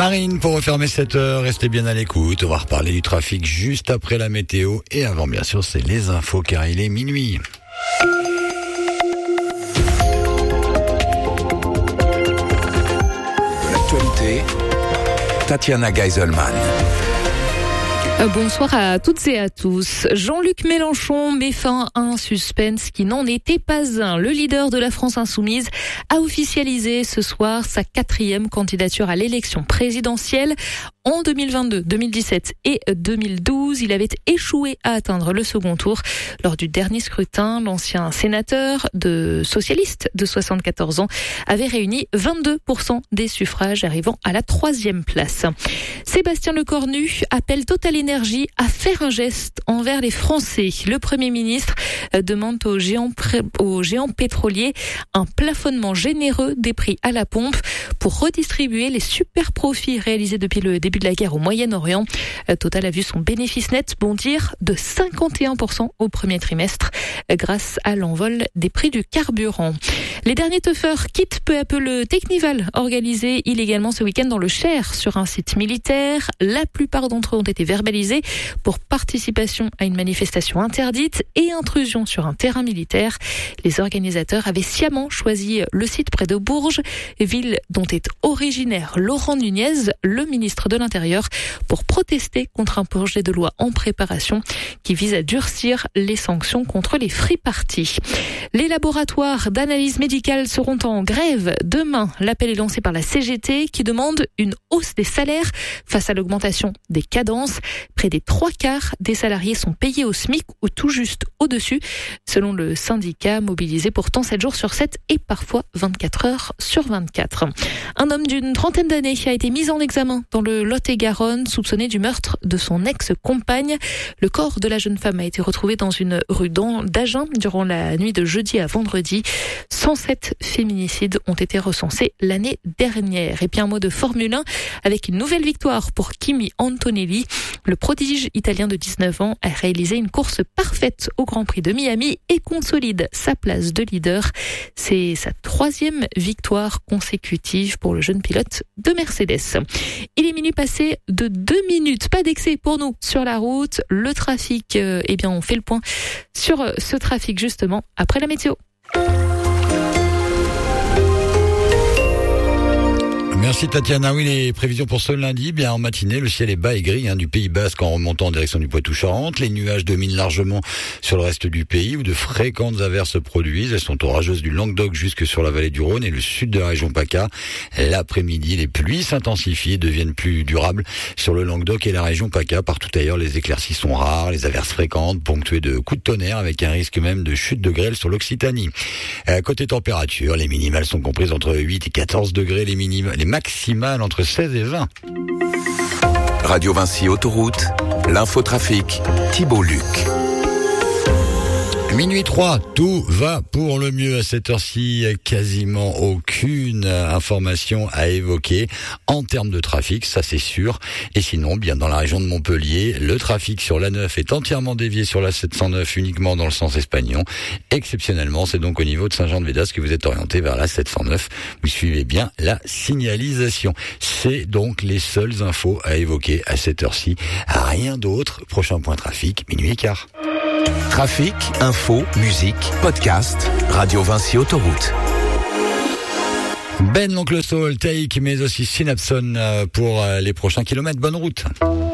Marine, pour refermer cette heure, restez bien à l'écoute. On va reparler du trafic juste après la météo. Et avant, bien sûr, c'est les infos car il est minuit. De l'actualité, Tatiana Geiselman. Bonsoir à toutes et à tous. Jean-Luc Mélenchon met fin à un suspense qui n'en était pas un. Le leader de la France Insoumise a officialisé ce soir sa 4e candidature à l'élection présidentielle. En 2022, 2017 et 2012, il avait échoué à atteindre le second tour. Lors du dernier scrutin, l'ancien sénateur socialiste de 74 ans avait réuni 22% des suffrages, arrivant à la 3e place. Sébastien Lecornu appelle Total Énergie à faire un geste envers les Français. Le Premier ministre demande aux géants pétroliers un plafonnement généreux des prix à la pompe pour redistribuer les super profits réalisés depuis le début de la guerre au Moyen-Orient. Total a vu son bénéfice net bondir de 51% au premier trimestre grâce à l'envol des prix du carburant. Les derniers teufeurs quittent peu à peu le Teknival, organisé illégalement ce week-end dans le Cher sur un site militaire. La plupart d'entre eux ont été verbalisés pour participation à une manifestation interdite et intrusion sur un terrain militaire. Les organisateurs avaient sciemment choisi le site près de Bourges, ville dont est originaire Laurent Nunez, le ministre de l'Intérieur, pour protester contre un projet de loi en préparation qui vise à durcir les sanctions contre les free parties. Les laboratoires d'analyse médicale seront en grève demain. L'appel est lancé par la CGT qui demande une hausse des salaires face à l'augmentation des cadences. Près des 3/4 des salariés sont payés au SMIC ou tout juste au-dessus, selon le syndicat mobilisé pourtant 7 jours sur 7 et parfois 24 heures sur 24. Un homme d'une trentaine d'années a été mis en examen dans le Lot-et-Garonne, soupçonné du meurtre de son ex-compagne. Le corps de la jeune femme a été retrouvé dans une rue d'Agen durant la nuit de jeudi à vendredi. 107 féminicides ont été recensés l'année dernière. Et puis un mot de Formule 1 avec une nouvelle victoire pour Kimi Antonelli. Le prodige italien de 19 ans a réalisé une course parfaite au Grand Prix de Miami et consolide sa place de leader. C'est sa 3e victoire consécutive pour le jeune pilote de Mercedes. Il est minuit passé de 2 minutes. Pas d'excès pour nous sur la route. Le trafic, on fait le point sur ce trafic justement après la météo. Merci Tatiana. Oui, les prévisions pour ce lundi, bien en matinée, le ciel est bas et gris du Pays Basque en remontant en direction du Poitou-Charentes. Les nuages dominent largement sur le reste du pays où de fréquentes averses se produisent. Elles sont orageuses du Languedoc jusque sur la vallée du Rhône et le sud de la région PACA. L'après-midi, les pluies s'intensifient et deviennent plus durables sur le Languedoc et la région PACA. Partout ailleurs, les éclaircies sont rares, les averses fréquentes, ponctuées de coups de tonnerre avec un risque même de chute de grêle sur l'Occitanie. Côté température, les minimales sont comprises entre 8 et 14 degrés, les maximales entre 16 et 20. Radio Vinci Autoroute, l'infotrafic, Thibault Luc. Minuit 3, tout va pour le mieux à cette heure-ci. Quasiment aucune information à évoquer en termes de trafic, ça c'est sûr. Et sinon, bien dans la région de Montpellier, le trafic sur l'A9 est entièrement dévié sur la 709 uniquement dans le sens Espagnon. Exceptionnellement, c'est donc au niveau de Saint-Jean-de-Védas que vous êtes orienté vers la 709. Vous suivez bien la signalisation. C'est donc les seules infos à évoquer à cette heure-ci. Rien d'autre. Prochain point trafic, minuit et quart. Trafic, info, musique, podcast, Radio Vinci Autoroute. Ben l'Oncle Soul, Take, mais aussi Synapson pour les prochains kilomètres. Bonne route.